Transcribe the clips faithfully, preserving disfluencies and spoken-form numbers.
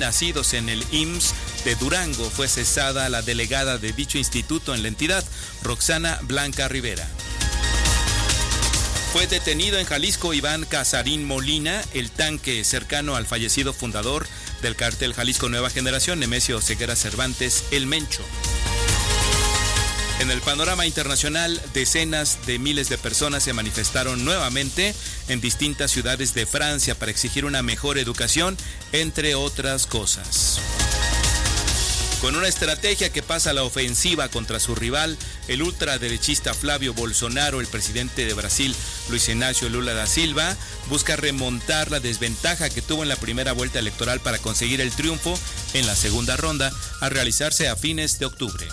nacidos en el I M S S de Durango. Fue cesada la delegada de dicho instituto en la entidad, Roxana Blanca Rivera. Fue detenido en Jalisco Iván Casarín Molina, el tanque cercano al fallecido fundador del cártel Jalisco Nueva Generación, Nemesio Ceguera Cervantes, el Mencho. En el panorama internacional, decenas de miles de personas se manifestaron nuevamente en distintas ciudades de Francia para exigir una mejor educación, entre otras cosas. Con una estrategia que pasa a la ofensiva contra su rival, el ultraderechista Flavio Bolsonaro, el presidente de Brasil, Luis Inácio Lula da Silva, busca remontar la desventaja que tuvo en la primera vuelta electoral para conseguir el triunfo en la segunda ronda, a realizarse a fines de octubre.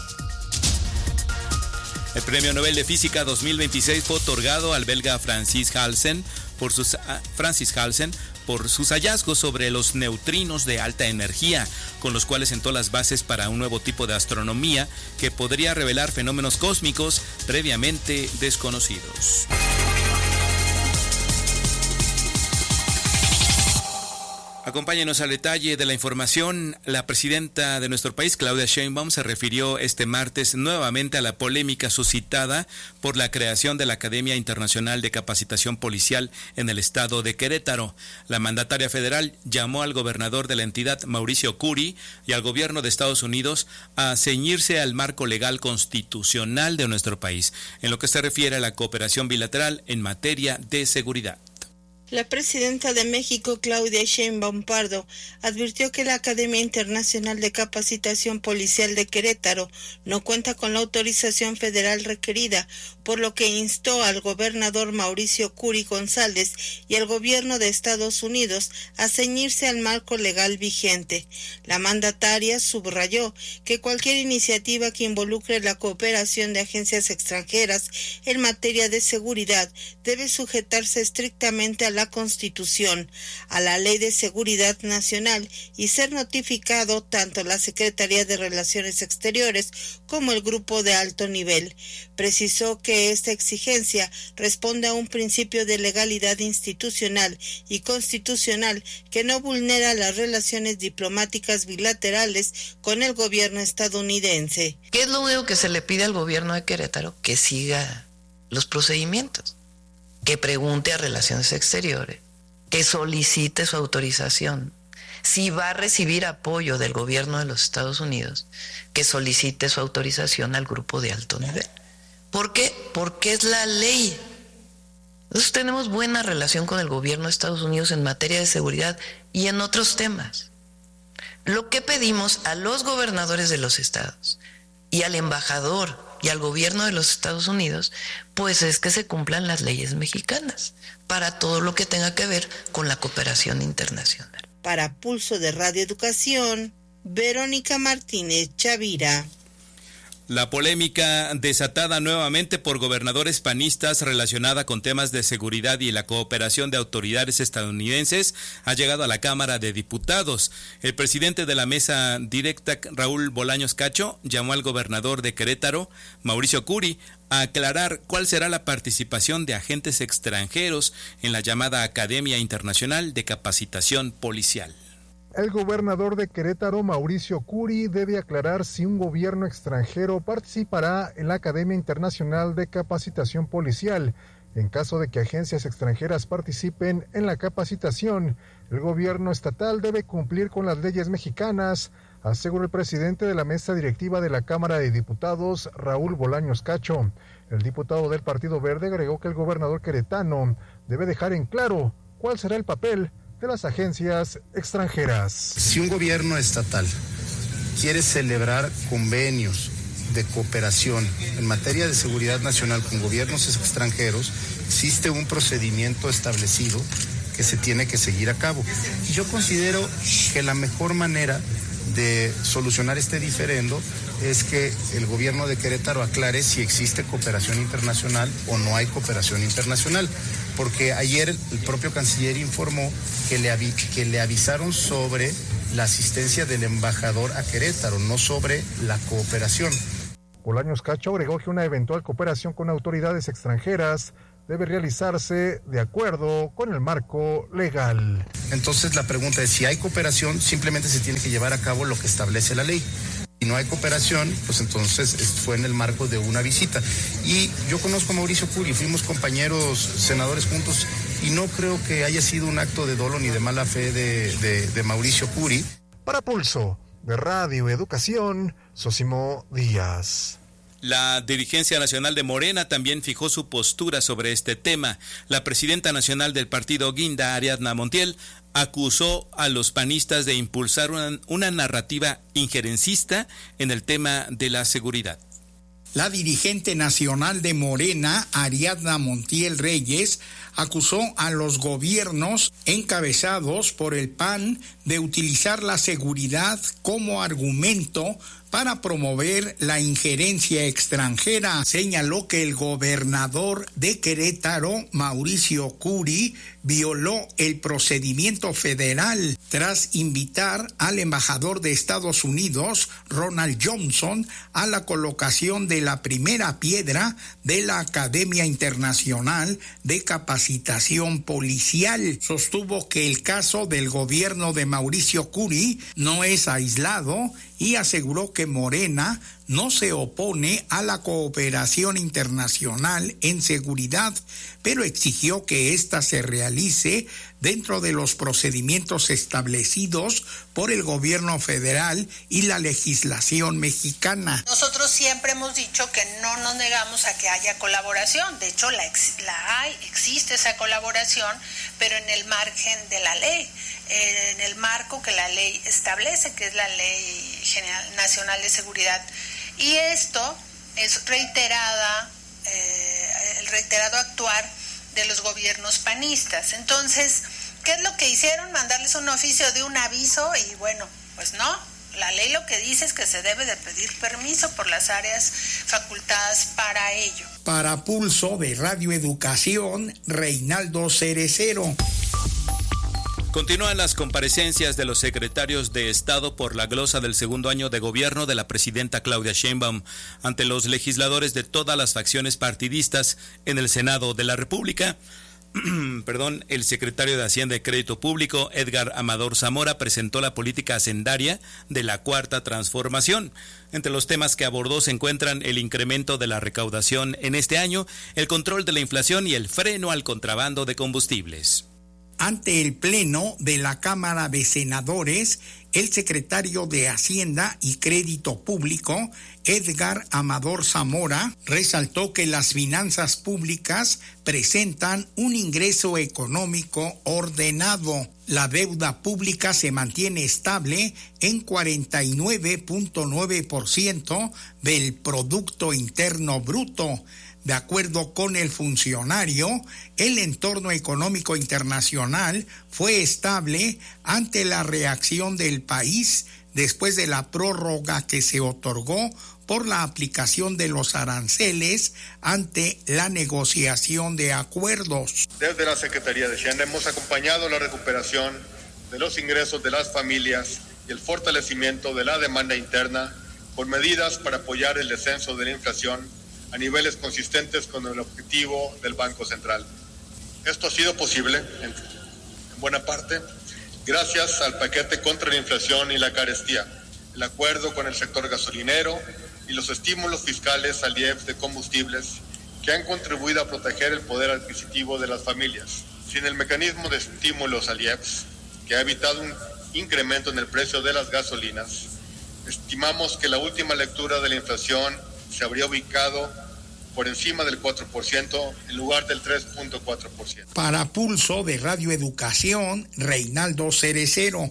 El Premio Nobel de Física dos mil veintiséis fue otorgado al belga Francis Halsen por sus, Francis Halsen por sus hallazgos sobre los neutrinos de alta energía, con los cuales sentó las bases para un nuevo tipo de astronomía que podría revelar fenómenos cósmicos previamente desconocidos. Acompáñenos al detalle de la información. La presidenta de nuestro país, Claudia Sheinbaum, se refirió este martes nuevamente a la polémica suscitada por la creación de la Academia Internacional de Capacitación Policial en el estado de Querétaro. La mandataria federal llamó al gobernador de la entidad, Mauricio Curi, y al gobierno de Estados Unidos a ceñirse al marco legal constitucional de nuestro país, en lo que se refiere a la cooperación bilateral en materia de seguridad. La presidenta de México, Claudia Sheinbaum Pardo, advirtió que la Academia Internacional de Capacitación Policial de Querétaro no cuenta con la autorización federal requerida, por lo que instó al gobernador Mauricio Curi González y al gobierno de Estados Unidos a ceñirse al marco legal vigente. La mandataria subrayó que cualquier iniciativa que involucre la cooperación de agencias extranjeras en materia de seguridad debe sujetarse estrictamente a la la Constitución, a la Ley de Seguridad Nacional y ser notificado tanto la Secretaría de Relaciones Exteriores como el Grupo de Alto Nivel. Precisó que esta exigencia responde a un principio de legalidad institucional y constitucional que no vulnera las relaciones diplomáticas bilaterales con el gobierno estadounidense. ¿Qué es lo único que se le pide al gobierno de Querétaro? Que siga los procedimientos, que pregunte a Relaciones Exteriores, que solicite su autorización. Si va a recibir apoyo del gobierno de los Estados Unidos, que solicite su autorización al Grupo de Alto Nivel. ¿Por qué? Porque es la ley. Nosotros tenemos buena relación con el gobierno de Estados Unidos en materia de seguridad y en otros temas. Lo que pedimos a los gobernadores de los estados y al embajador y al gobierno de los Estados Unidos, pues es que se cumplan las leyes mexicanas para todo lo que tenga que ver con la cooperación internacional. Para Pulso de Radio Educación, Verónica Martínez Chavira. La polémica desatada nuevamente por gobernadores panistas relacionada con temas de seguridad y la cooperación de autoridades estadounidenses ha llegado a la Cámara de Diputados. El presidente de la mesa directa, Raúl Bolaños Cacho, llamó al gobernador de Querétaro, Mauricio Curi, a aclarar cuál será la participación de agentes extranjeros en la llamada Academia Internacional de Capacitación Policial. El gobernador de Querétaro, Mauricio Curi, debe aclarar si un gobierno extranjero participará en la Academia Internacional de Capacitación Policial. En caso de que agencias extranjeras participen en la capacitación, el gobierno estatal debe cumplir con las leyes mexicanas, aseguró el presidente de la mesa directiva de la Cámara de Diputados, Raúl Bolaños Cacho. El diputado del Partido Verde agregó que el gobernador queretano debe dejar en claro cuál será el papel de las agencias extranjeras. Si un gobierno estatal quiere celebrar convenios de cooperación en materia de seguridad nacional con gobiernos extranjeros, existe un procedimiento establecido que se tiene que seguir a cabo. Y yo considero que la mejor manera de solucionar este diferendo es que el gobierno de Querétaro aclare si existe cooperación internacional o no hay cooperación internacional, porque ayer el propio canciller informó que le, avi- que le avisaron sobre la asistencia del embajador a Querétaro, no sobre la cooperación. Bolaños Cacho agregó que una eventual cooperación con autoridades extranjeras debe realizarse de acuerdo con el marco legal. Entonces la pregunta es, si hay cooperación, simplemente se tiene que llevar a cabo lo que establece la ley. Si no hay cooperación, pues entonces fue en el marco de una visita. Y yo conozco a Mauricio Curi, fuimos compañeros senadores juntos y no creo que haya sido un acto de dolo ni de mala fe de, de, de Mauricio Curi. Para Pulso de Radio Educación, Sosimo Díaz. La dirigencia nacional de Morena también fijó su postura sobre este tema. La presidenta nacional del partido Guinda, Ariadna Montiel, acusó a los panistas de impulsar una, una narrativa injerencista en el tema de la seguridad. La dirigente nacional de Morena, Ariadna Montiel Reyes, acusó a los gobiernos encabezados por el P A N de utilizar la seguridad como argumento para promover la injerencia extranjera. Señaló que el gobernador de Querétaro, Mauricio Curi, violó el procedimiento federal tras invitar al embajador de Estados Unidos, Ronald Johnson, a la colocación de la primera piedra de la Academia Internacional de Capacitación Policial. Sostuvo que el caso del gobierno de Mauricio Curi no es aislado y aseguró que Morena no se opone a la cooperación internacional en seguridad, pero exigió que ésta se realice dentro de los procedimientos establecidos por el gobierno federal y la legislación mexicana. Nosotros siempre hemos dicho que no nos negamos a que haya colaboración. De hecho, la, ex, la hay, existe esa colaboración, pero en el margen de la ley, en el marco que la ley establece, que es la Ley General Nacional de Seguridad. Y esto es reiterada, eh, el reiterado actuar de los gobiernos panistas. Entonces, ¿qué es lo que hicieron? Mandarles un oficio de un aviso y bueno, pues no. La ley lo que dice es que se debe de pedir permiso por las áreas facultadas para ello. Para Pulso de Radio Educación, Reinaldo Cerecero. Continúan las comparecencias de los secretarios de Estado por la glosa del segundo año de gobierno de la presidenta Claudia Sheinbaum ante los legisladores de todas las facciones partidistas en el Senado de la República. Perdón, el secretario de Hacienda y Crédito Público, Edgar Amador Zamora, presentó la política hacendaria de la Cuarta Transformación. Entre los temas que abordó se encuentran el incremento de la recaudación en este año, el control de la inflación y el freno al contrabando de combustibles. Ante el Pleno de la Cámara de Senadores, el secretario de Hacienda y Crédito Público, Edgar Amador Zamora, resaltó que las finanzas públicas presentan un ingreso económico ordenado. La deuda pública se mantiene estable en cuarenta y nueve punto nueve por ciento del Producto Interno Bruto. De acuerdo con el funcionario, el entorno económico internacional fue estable ante la reacción del país después de la prórroga que se otorgó por la aplicación de los aranceles ante la negociación de acuerdos. Desde la Secretaría de Hacienda hemos acompañado la recuperación de los ingresos de las familias y el fortalecimiento de la demanda interna con medidas para apoyar el descenso de la inflación a niveles consistentes con el objetivo del Banco Central. Esto ha sido posible, en buena parte, gracias al paquete contra la inflación y la carestía, el acuerdo con el sector gasolinero y los estímulos fiscales al I E P S de combustibles que han contribuido a proteger el poder adquisitivo de las familias. Sin el mecanismo de estímulos al I E P S, que ha evitado un incremento en el precio de las gasolinas, estimamos que la última lectura de la inflación se habría ubicado por encima del cuatro por ciento en lugar del tres punto cuatro por ciento. Para Pulso de Radio Educación, Reinaldo Cerecero.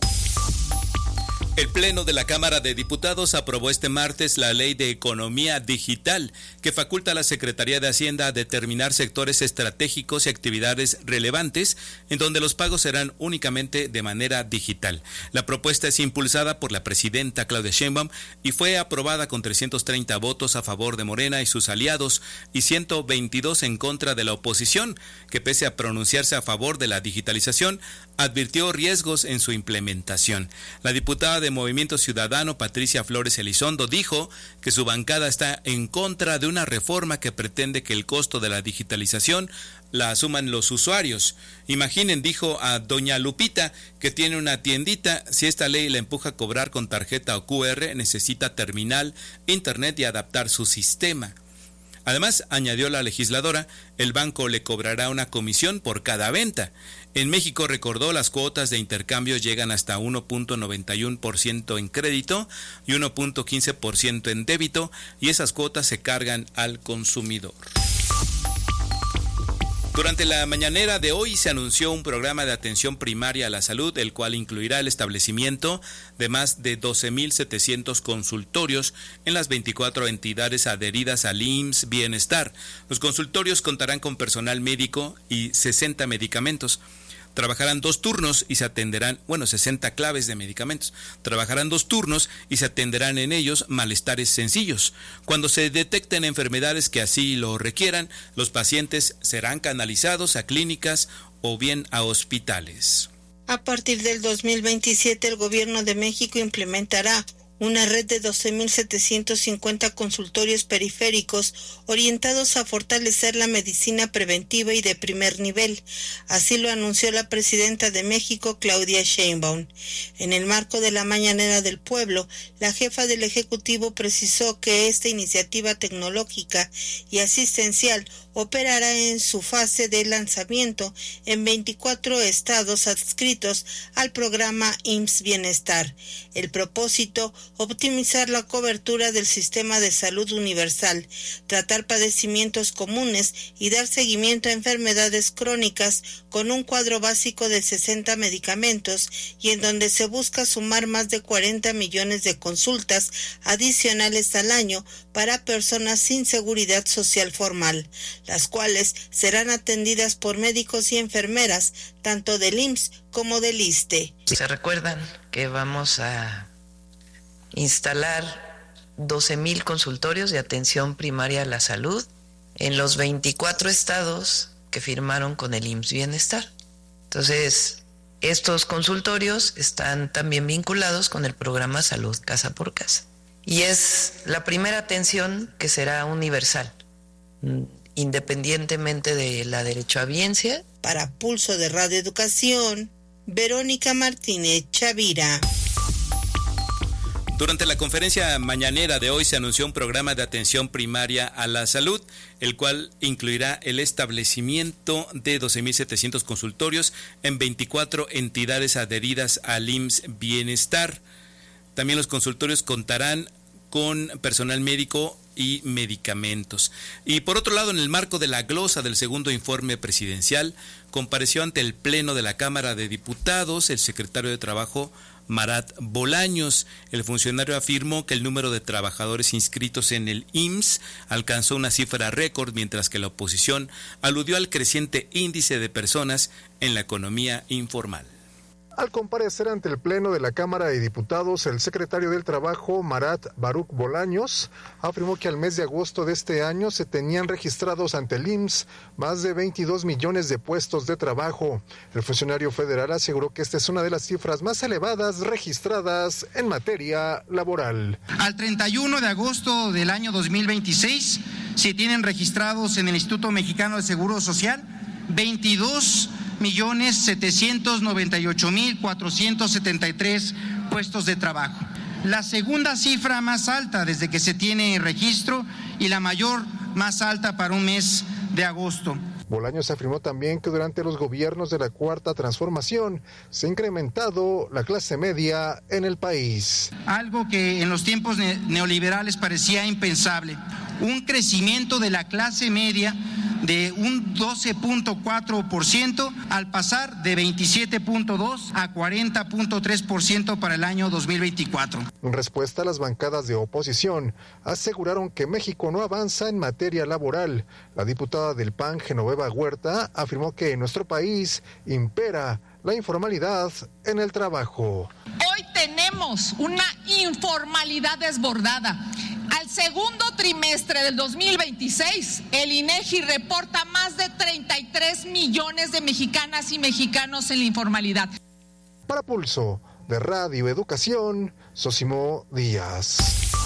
El Pleno de la Cámara de Diputados aprobó este martes la Ley de Economía Digital, que faculta a la Secretaría de Hacienda a determinar sectores estratégicos y actividades relevantes en donde los pagos serán únicamente de manera digital. La propuesta es impulsada por la presidenta Claudia Sheinbaum y fue aprobada con trescientos treinta votos a favor de Morena y sus aliados y ciento veintidós en contra de la oposición, que pese a pronunciarse a favor de la digitalización, advirtió riesgos en su implementación. La diputada de de Movimiento Ciudadano, Patricia Flores Elizondo, dijo que su bancada está en contra de una reforma que pretende que el costo de la digitalización la asuman los usuarios. Imaginen, dijo a doña Lupita, que tiene una tiendita, si esta ley la empuja a cobrar con tarjeta o cu erre, necesita terminal, internet y adaptar su sistema. Además, añadió la legisladora, el banco le cobrará una comisión por cada venta. En México, recordó, las cuotas de intercambio llegan hasta uno punto noventa y uno por ciento en crédito y uno punto quince por ciento en débito, y esas cuotas se cargan al consumidor. Durante la mañanera de hoy se anunció un programa de atención primaria a la salud, el cual incluirá el establecimiento de más de doce mil setecientos consultorios en las veinticuatro entidades adheridas al I M S S Bienestar. Los consultorios contarán con personal médico y sesenta medicamentos. Trabajarán dos turnos y se atenderán, bueno, sesenta claves de medicamentos. Trabajarán dos turnos y se atenderán en ellos malestares sencillos. Cuando se detecten enfermedades que así lo requieran, los pacientes serán canalizados a clínicas o bien a hospitales. A partir del dos mil veintisiete, el Gobierno de México implementará una red de doce mil setecientos cincuenta consultorios periféricos orientados a fortalecer la medicina preventiva y de primer nivel. Así lo anunció la presidenta de México, Claudia Sheinbaum. En el marco de la Mañanera del Pueblo, la jefa del Ejecutivo precisó que esta iniciativa tecnológica y asistencial operará en su fase de lanzamiento en veinticuatro estados adscritos al programa I M S S Bienestar. El propósito, optimizar la cobertura del sistema de salud universal, tratar padecimientos comunes y dar seguimiento a enfermedades crónicas con un cuadro básico de sesenta medicamentos, y en donde se busca sumar más de cuarenta millones de consultas adicionales al año para personas sin seguridad social formal, las cuales serán atendidas por médicos y enfermeras, tanto del I M S S como del I S S S T E. ¿Se recuerdan que vamos a instalar doce mil consultorios de atención primaria a la salud en los veinticuatro estados que firmaron con el I M S S Bienestar? Entonces, estos consultorios están también vinculados con el programa Salud Casa por Casa. Y es la primera atención que será universal, independientemente de la derechohabiencia. Para Pulso de Radio Educación, Verónica Martínez Chavira. Durante la conferencia mañanera de hoy se anunció un programa de atención primaria a la salud, el cual incluirá el establecimiento de doce mil setecientos consultorios en veinticuatro entidades adheridas al I M S S Bienestar. También los consultorios contarán con personal médico y medicamentos. Y por otro lado, en el marco de la glosa del segundo informe presidencial, compareció ante el Pleno de la Cámara de Diputados el secretario de Trabajo, Marat Bolaños. El funcionario afirmó que el número de trabajadores inscritos en el I M S S alcanzó una cifra récord, mientras que la oposición aludió al creciente índice de personas en la economía informal. Al comparecer ante el Pleno de la Cámara de Diputados, el secretario del Trabajo, Marat Baruch Bolaños, afirmó que al mes de agosto de este año se tenían registrados ante el I M S S más de veintidós millones de puestos de trabajo. El funcionario federal aseguró que esta es una de las cifras más elevadas registradas en materia laboral. Al treinta y uno de agosto del año dos mil veintiséis se tienen registrados en el Instituto Mexicano de Seguro Social veintidós millones setecientos noventa y ocho mil cuatrocientos setenta y tres puestos de trabajo. La segunda cifra más alta desde que se tiene registro y la mayor más alta para un mes de agosto. Bolaños afirmó también que durante los gobiernos de la Cuarta Transformación se ha incrementado la clase media en el país. Algo que en los tiempos neoliberales parecía impensable. Un crecimiento de la clase media de un doce punto cuatro por ciento al pasar de veintisiete punto dos por ciento a cuarenta punto tres por ciento para el año dos mil veinticuatro. En respuesta, las bancadas de oposición aseguraron que México no avanza en materia laboral. La diputada del P A N, Genoveva Huerta, afirmó que en nuestro país impera la informalidad en el trabajo. Hoy tenemos una informalidad desbordada. Al segundo trimestre del dos mil veintiséis, el INEGI reporta más de treinta y tres millones de mexicanas y mexicanos en la informalidad. Para Pulso, de Radio Educación, Sosimo Díaz.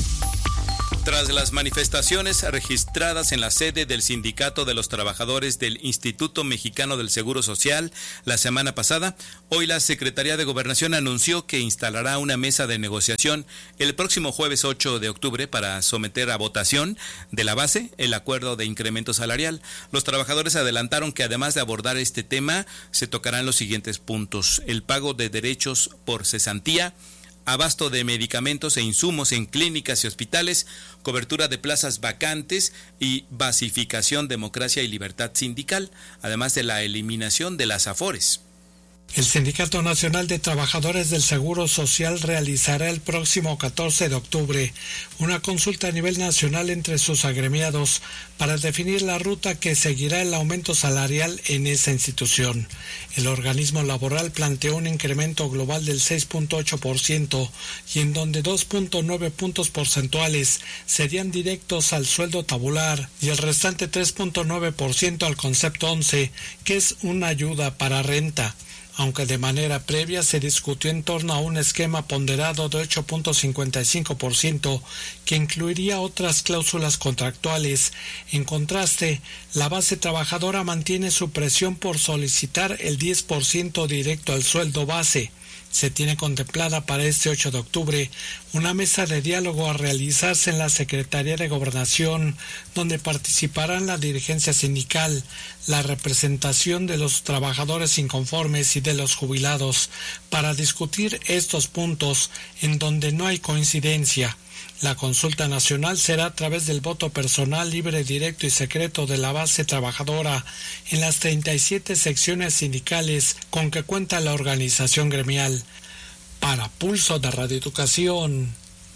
Tras las manifestaciones registradas en la sede del Sindicato de los Trabajadores del Instituto Mexicano del Seguro Social la semana pasada, hoy la Secretaría de Gobernación anunció que instalará una mesa de negociación el próximo jueves ocho de octubre para someter a votación de la base el acuerdo de incremento salarial. Los trabajadores adelantaron que además de abordar este tema, se tocarán los siguientes puntos: el pago de derechos por cesantía, abasto de medicamentos e insumos en clínicas y hospitales, cobertura de plazas vacantes y basificación, democracia y libertad sindical, además de la eliminación de las afores. El Sindicato Nacional de Trabajadores del Seguro Social realizará el próximo catorce de octubre una consulta a nivel nacional entre sus agremiados para definir la ruta que seguirá el aumento salarial en esa institución. El organismo laboral planteó un incremento global del seis punto ocho por ciento y en donde dos punto nueve puntos porcentuales serían directos al sueldo tabular y el restante tres punto nueve por ciento al concepto once, que es una ayuda para renta. Aunque de manera previa se discutió en torno a un esquema ponderado de ocho punto cincuenta y cinco por ciento que incluiría otras cláusulas contractuales. En contraste, la base trabajadora mantiene su presión por solicitar el diez por ciento directo al sueldo base. Se tiene contemplada para este ocho de octubre una mesa de diálogo a realizarse en la Secretaría de Gobernación, donde participarán la dirigencia sindical, la representación de los trabajadores inconformes y de los jubilados, para discutir estos puntos en donde no hay coincidencia. La consulta nacional será a través del voto personal, libre, directo y secreto de la base trabajadora en las treinta y siete secciones sindicales con que cuenta la organización gremial. Para Pulso de Radio Educación,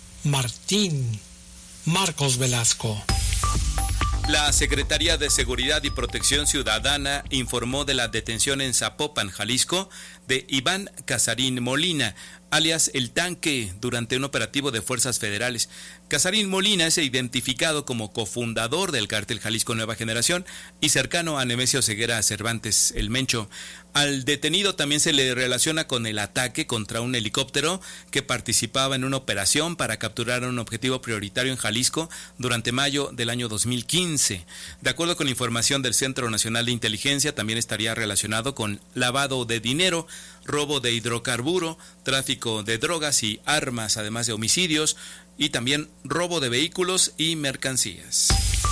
Martín Marcos Velasco. La Secretaría de Seguridad y Protección Ciudadana informó de la detención en Zapopan, Jalisco, de Iván Casarín Molina, alias El Tanque, durante un operativo de fuerzas federales. Casarín Molina es identificado como cofundador del Cártel Jalisco Nueva Generación y cercano a Nemesio Ceguera Cervantes, el Mencho. Al detenido también se le relaciona con el ataque contra un helicóptero que participaba en una operación para capturar un objetivo prioritario en Jalisco durante mayo del año dos mil quince. De acuerdo con información del Centro Nacional de Inteligencia, también estaría relacionado con lavado de dinero, robo de hidrocarburo, tráfico de drogas y armas, además de homicidios, y también robo de vehículos y mercancías.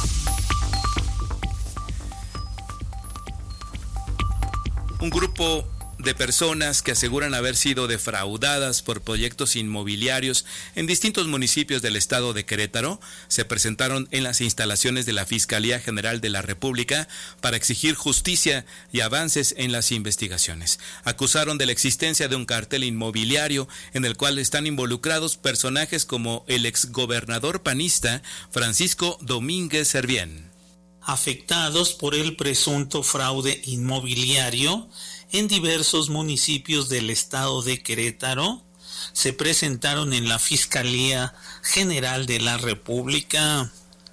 Un grupo de personas que aseguran haber sido defraudadas por proyectos inmobiliarios en distintos municipios del estado de Querétaro se presentaron en las instalaciones de la Fiscalía General de la República para exigir justicia y avances en las investigaciones. Acusaron de la existencia de un cártel inmobiliario en el cual están involucrados personajes como el exgobernador panista Francisco Domínguez Servién. Afectados por el presunto fraude inmobiliario en diversos municipios del estado de Querétaro, se presentaron en la Fiscalía General de la República.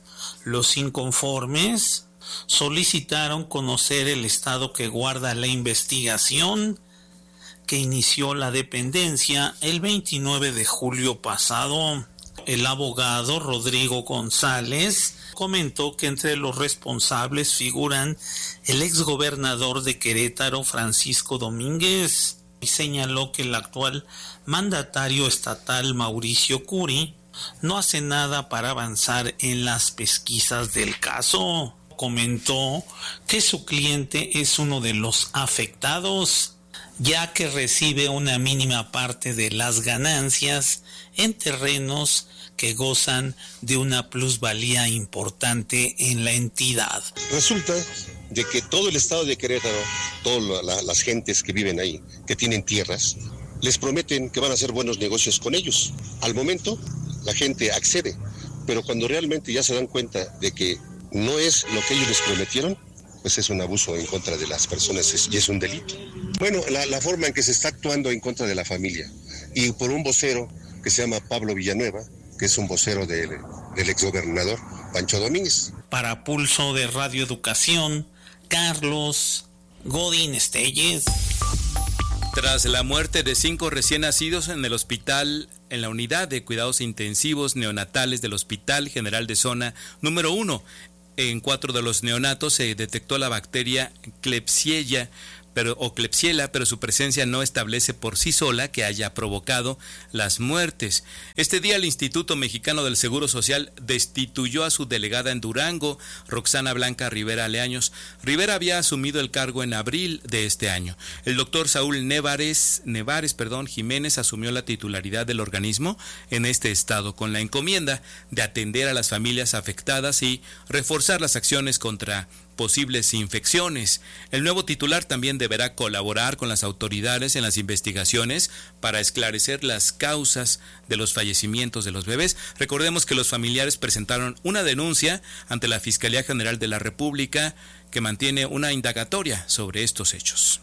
Los inconformes solicitaron conocer el estado que guarda la investigación que inició la dependencia el veintinueve de julio pasado. El abogado Rodrigo González comentó que entre los responsables figuran el exgobernador de Querétaro, Francisco Domínguez, y señaló que el actual mandatario estatal, Mauricio Curi, no hace nada para avanzar en las pesquisas del caso. Comentó que su cliente es uno de los afectados, ya que recibe una mínima parte de las ganancias en terrenos que gozan de una plusvalía importante en la entidad. Resulta de que todo el estado de Querétaro, todas la, las gentes que viven ahí, que tienen tierras, les prometen que van a hacer buenos negocios con ellos. Al momento, la gente accede, pero cuando realmente ya se dan cuenta de que no es lo que ellos les prometieron, pues es un abuso en contra de las personas es, y es un delito. Bueno, la, la forma en que se está actuando en contra de la familia, y por un vocero que se llama Pablo Villanueva, que es un vocero del, del exgobernador Pancho Domínguez. Para Pulso de Radio Educación, Carlos Godín Estelles. Tras la muerte de cinco recién nacidos en el hospital, en la unidad de cuidados intensivos neonatales del Hospital General de Zona número uno, en cuatro de los neonatos se detectó la bacteria Klebsiella, pero, o Klebsiella, pero su presencia no establece por sí sola que haya provocado las muertes. Este día el Instituto Mexicano del Seguro Social destituyó a su delegada en Durango, Roxana Blanca Rivera Leaños. Rivera había asumido el cargo en abril de este año. El doctor Saúl Nevares, Nevares perdón, Jiménez asumió la titularidad del organismo en este estado con la encomienda de atender a las familias afectadas y reforzar las acciones contra posibles infecciones. El nuevo titular también deberá colaborar con las autoridades en las investigaciones para esclarecer las causas de los fallecimientos de los bebés. Recordemos que los familiares presentaron una denuncia ante la Fiscalía General de la República que mantiene una indagatoria sobre estos hechos.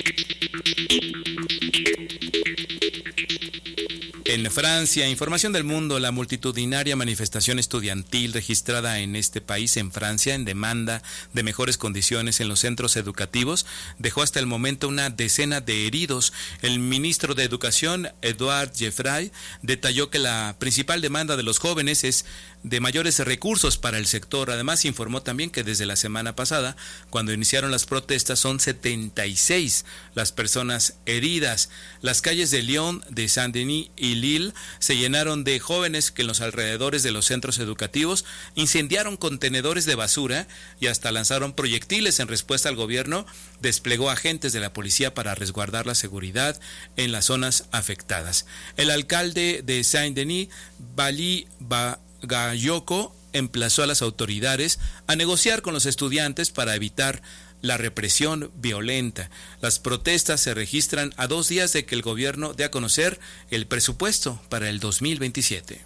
En Francia, información del mundo, la multitudinaria manifestación estudiantil registrada en este país, en Francia, en demanda de mejores condiciones en los centros educativos, dejó hasta el momento una decena de heridos. El ministro de Educación, Édouard Geoffroy, detalló que la principal demanda de los jóvenes es de mayores recursos para el sector. Además, informó también que desde la semana pasada, cuando iniciaron las protestas, son setenta y seis las personas heridas. Las calles de Lyon, de Saint-Denis y Lille se llenaron de jóvenes que en los alrededores de los centros educativos incendiaron contenedores de basura y hasta lanzaron proyectiles. En respuesta, al gobierno desplegó agentes de la policía para resguardar la seguridad en las zonas afectadas. El alcalde de Saint-Denis, Bali Ba Gayoko, emplazó a las autoridades a negociar con los estudiantes para evitar la represión violenta. Las protestas se registran a dos días de que el gobierno dé a conocer el presupuesto para el dos mil veintisiete.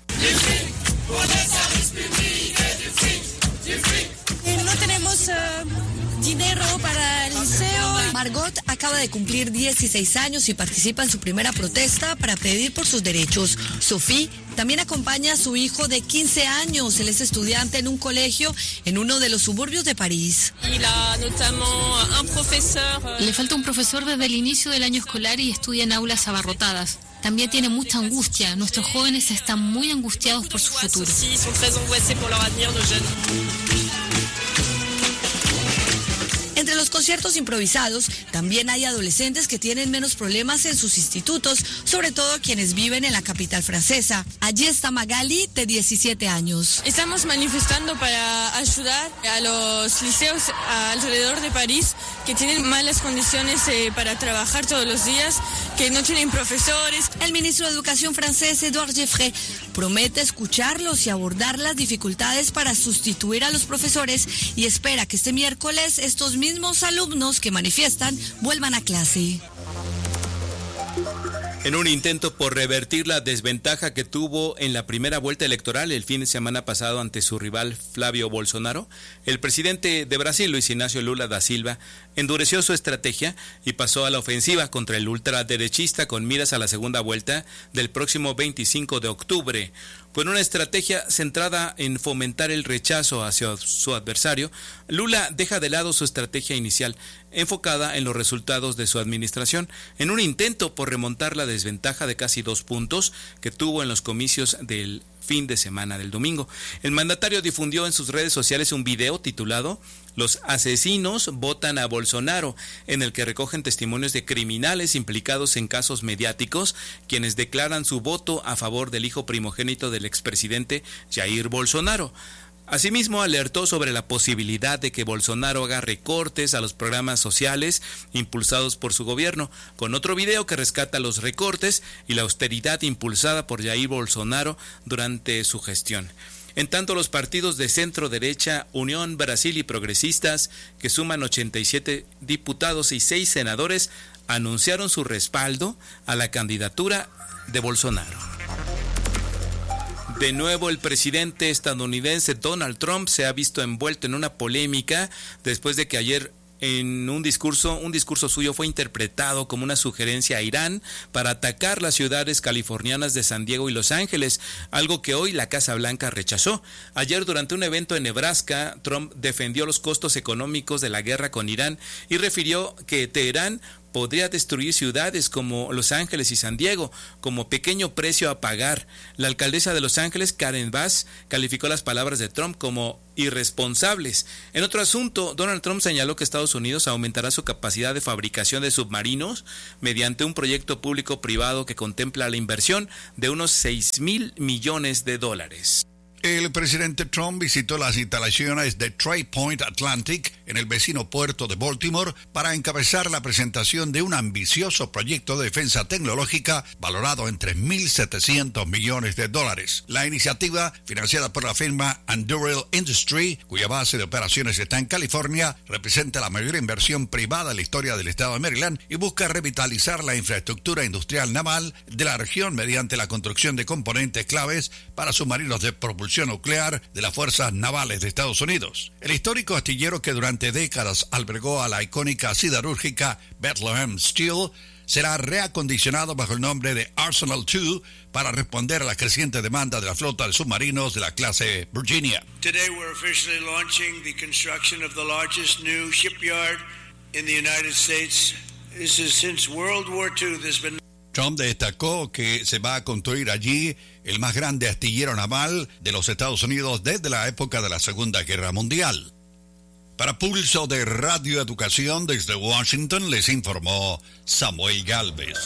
No tenemos uh, dinero para el liceo. Margot acaba de cumplir dieciséis años y participa en su primera protesta para pedir por sus derechos. Sophie también acompaña a su hijo de quince años. Él es estudiante en un colegio en uno de los suburbios de París. Le falta un profesor desde el inicio del año escolar y estudia en aulas abarrotadas. También tiene mucha angustia. Nuestros jóvenes están muy angustiados por su futuro. Entre los conciertos improvisados, también hay adolescentes que tienen menos problemas en sus institutos, sobre todo quienes viven en la capital francesa. Allí está Magali, de diecisiete años. Estamos manifestando para ayudar a los liceos alrededor de París que tienen malas condiciones eh, para trabajar todos los días, que no tienen profesores. El ministro de Educación francés, Édouard Geoffroy, promete escucharlos y abordar las dificultades para sustituir a los profesores y espera que este miércoles estos mismos alumnos que manifiestan vuelvan a clase. En un intento por revertir la desventaja que tuvo en la primera vuelta electoral el fin de semana pasado ante su rival Flavio Bolsonaro, el presidente de Brasil, Luis Ignacio Lula da Silva, endureció su estrategia y pasó a la ofensiva contra el ultraderechista con miras a la segunda vuelta del próximo veinticinco de octubre. Con una estrategia centrada en fomentar el rechazo hacia su adversario, Lula deja de lado su estrategia inicial, enfocada en los resultados de su administración, en un intento por remontar la desventaja de casi dos puntos que tuvo en los comicios del fin de semana del domingo. El mandatario difundió en sus redes sociales un video titulado "Los asesinos votan a Bolsonaro", en el que recogen testimonios de criminales implicados en casos mediáticos, quienes declaran su voto a favor del hijo primogénito del expresidente Jair Bolsonaro. Asimismo, alertó sobre la posibilidad de que Bolsonaro haga recortes a los programas sociales impulsados por su gobierno, con otro video que rescata los recortes y la austeridad impulsada por Jair Bolsonaro durante su gestión. En tanto, los partidos de centro derecha, Unión Brasil y Progresistas, que suman ochenta y siete diputados y seis senadores, anunciaron su respaldo a la candidatura de Bolsonaro. De nuevo, el presidente estadounidense Donald Trump se ha visto envuelto en una polémica después de que ayer en un discurso, un discurso suyo fue interpretado como una sugerencia a Irán para atacar las ciudades californianas de San Diego y Los Ángeles, algo que hoy la Casa Blanca rechazó. Ayer, durante un evento en Nebraska, Trump defendió los costos económicos de la guerra con Irán y refirió que Teherán podría destruir ciudades como Los Ángeles y San Diego como pequeño precio a pagar. La alcaldesa de Los Ángeles, Karen Bass, calificó las palabras de Trump como irresponsables. En otro asunto, Donald Trump señaló que Estados Unidos aumentará su capacidad de fabricación de submarinos mediante un proyecto público-privado que contempla la inversión de unos seis mil millones de dólares. El presidente Trump visitó las instalaciones de Trade Point Atlantic en el vecino puerto de Baltimore para encabezar la presentación de un ambicioso proyecto de defensa tecnológica valorado en tres mil setecientos millones de dólares. La iniciativa, financiada por la firma Anduril Industry, cuya base de operaciones está en California, representa la mayor inversión privada en la historia del estado de Maryland y busca revitalizar la infraestructura industrial naval de la región mediante la construcción de componentes claves para submarinos de propulsión nuclear de las fuerzas navales de Estados Unidos. El histórico astillero que durante décadas albergó a la icónica siderúrgica Bethlehem Steel será reacondicionado bajo el nombre de Arsenal dos para responder a la creciente demanda de la flota de submarinos de la clase Virginia. Today we're officially launching the construction of the largest new shipyard in the United States. This is since World War Two there's been Trump destacó que se va a construir allí el más grande astillero naval de los Estados Unidos desde la época de la Segunda Guerra Mundial. Para Pulso de Radio Educación desde Washington les informó Samuel Gálvez.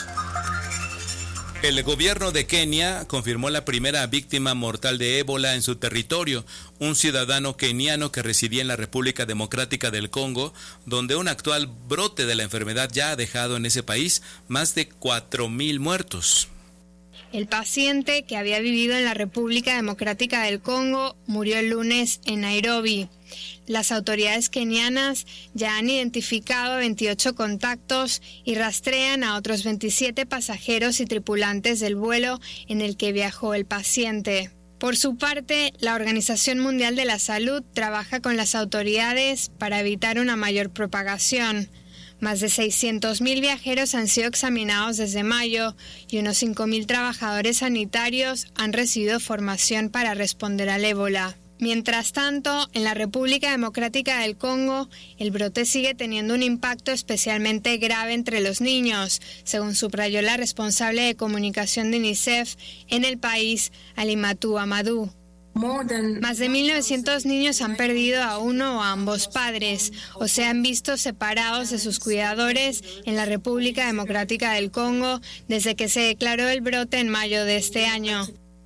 El gobierno de Kenia confirmó la primera víctima mortal de ébola en su territorio, un ciudadano keniano que residía en la República Democrática del Congo, donde un actual brote de la enfermedad ya ha dejado en ese país más de cuatro mil muertos. El paciente, que había vivido en la República Democrática del Congo, murió el lunes en Nairobi. Las autoridades kenianas ya han identificado veintiocho contactos y rastrean a otros veintisiete pasajeros y tripulantes del vuelo en el que viajó el paciente. Por su parte, la Organización Mundial de la Salud trabaja con las autoridades para evitar una mayor propagación. Más de seiscientos mil viajeros han sido examinados desde mayo y unos cinco mil trabajadores sanitarios han recibido formación para responder al ébola. Mientras tanto, en la República Democrática del Congo, el brote sigue teniendo un impacto especialmente grave entre los niños, según subrayó la responsable de comunicación de UNICEF en el país, Alimatu Amadou. Más de mil novecientos niños han perdido a uno o a ambos padres, o se han visto separados de sus cuidadores en la República Democrática del Congo desde que se declaró el brote en mayo de este año.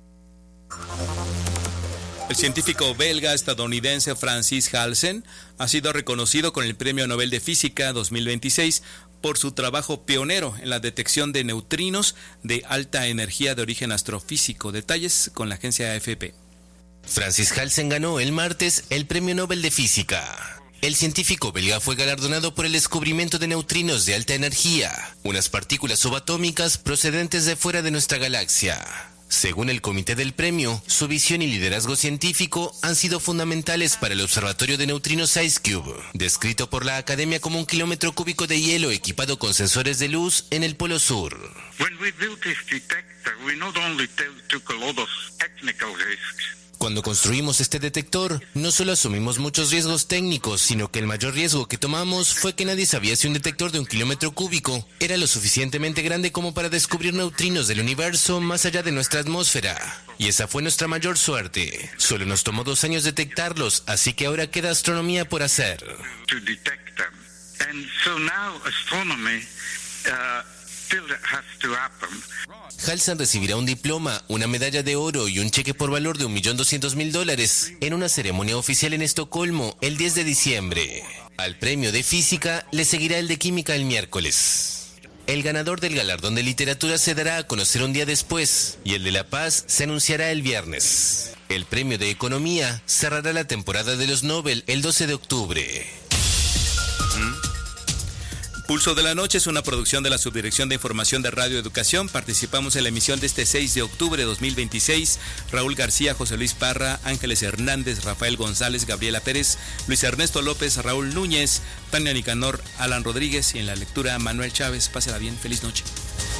El científico belga estadounidense Francis Halsen ha sido reconocido con el Premio Nobel de Física dos mil veintiséis por su trabajo pionero en la detección de neutrinos de alta energía de origen astrofísico. Detalles con la agencia A F P. Francis Halsen ganó el martes el Premio Nobel de Física. El científico belga fue galardonado por el descubrimiento de neutrinos de alta energía, unas partículas subatómicas procedentes de fuera de nuestra galaxia. Según el comité del premio, su visión y liderazgo científico han sido fundamentales para el observatorio de neutrinos IceCube, descrito por la Academia como un kilómetro cúbico de hielo equipado con sensores de luz en el Polo Sur. When we built this detector, we not only took a lot of technical risks. Cuando construimos este detector, no solo asumimos muchos riesgos técnicos, sino que el mayor riesgo que tomamos fue que nadie sabía si un detector de un kilómetro cúbico era lo suficientemente grande como para descubrir neutrinos del universo más allá de nuestra atmósfera. Y esa fue nuestra mayor suerte. Solo nos tomó dos años detectarlos, así que ahora queda astronomía por hacer. To detect them. And so now astronomy, uh... still has to happen. Halsen recibirá un diploma, una medalla de oro y un cheque por valor de un millón doscientos mil dólares en una ceremonia oficial en Estocolmo el diez de diciembre. Al premio de física le seguirá el de química el miércoles. El ganador del galardón de literatura se dará a conocer un día después y el de la paz se anunciará el viernes. El premio de economía cerrará la temporada de los Nobel el doce de octubre. ¿Mm? Pulso de la Noche es una producción de la Subdirección de Información de Radio Educación. Participamos en la emisión de este seis de octubre de dos mil veintiséis. Raúl García, José Luis Parra, Ángeles Hernández, Rafael González, Gabriela Pérez, Luis Ernesto López, Raúl Núñez, Tania Nicanor, Alan Rodríguez y en la lectura Manuel Chávez. Pásela bien, feliz noche.